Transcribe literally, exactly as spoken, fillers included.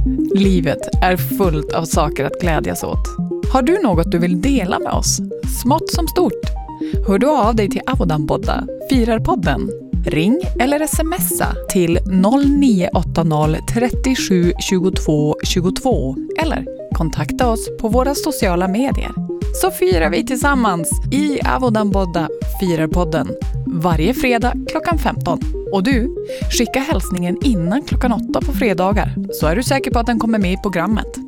Livet är fullt av saker att glädjas åt. Har du något du vill dela med oss? Smått som stort. Hör du av dig till Avodanpodda, Firarpodden. Ring eller smsa till noll nio åtta noll trettiosju tjugotvå tjugotvå eller kontakta oss på våra sociala medier. Så firar vi tillsammans i Avodanpodda, Firarpodden, varje fredag klockan femton. Och du, skicka hälsningen innan klockan åtta på fredagar så är du säker på att den kommer med i programmet.